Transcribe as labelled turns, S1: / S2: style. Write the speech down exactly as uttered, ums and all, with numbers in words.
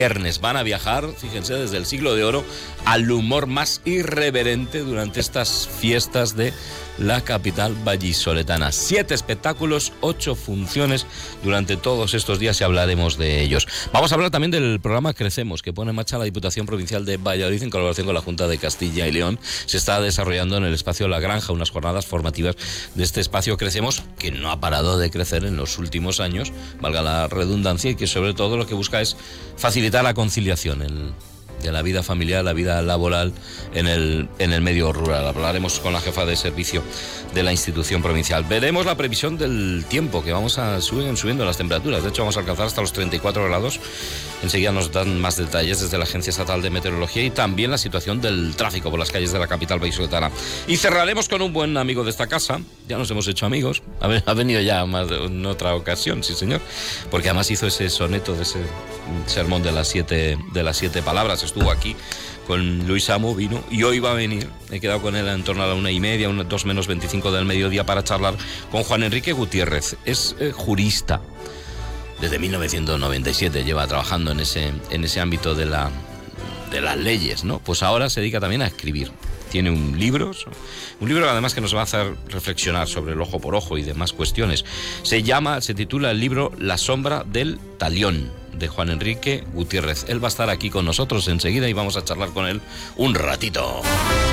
S1: Ernest van a viajar, fíjense, desde el siglo de oro al humor más irreverente durante estas fiestas de la capital vallisoletana. Siete espectáculos, ocho funciones durante todos estos días y hablaremos de ellos. Vamos a hablar también del programa Crecemos, que pone en marcha la Diputación Provincial de Valladolid en colaboración con la Junta de Castilla y León. Se está desarrollando en el espacio La Granja unas jornadas formativas de este espacio Crecemos, que no ha parado de crecer en los últimos años, valga la redundancia, y que sobre todo lo que busca es facilitar la conciliación el, de la vida familiar, la vida laboral en el, en el medio rural. Hablaremos con la jefa de servicio de la institución provincial. Veremos la previsión del tiempo, que vamos a subir subiendo las temperaturas. De hecho, vamos a alcanzar hasta los treinta y cuatro grados. Enseguida nos dan más detalles desde la Agencia Estatal de Meteorología, y también la situación del tráfico por las calles de la capital vallisoletana. Y cerraremos con un buen amigo de esta casa. Ya nos hemos hecho amigos. Ha venido ya más de, en otra ocasión, sí señor, porque además hizo ese soneto de ese sermón de las siete, de las siete palabras. Estuvo aquí con Luis Amo, vino, y hoy va a venir. He quedado con él en torno a la una y media, una, dos menos veinticinco del mediodía, para charlar con Juan Enrique Gutiérrez. Es eh, jurista. Desde mil novecientos noventa y siete lleva trabajando en ese, en ese ámbito de, la, de las leyes, ¿no? Pues ahora se dedica también a escribir. Tiene un libro, un libro además que nos va a hacer reflexionar sobre el ojo por ojo y demás cuestiones. Se llama, se titula el libro La sombra del talión, de Juan Enrique Gutiérrez. Él va a estar aquí con nosotros enseguida y vamos a charlar con él un ratito.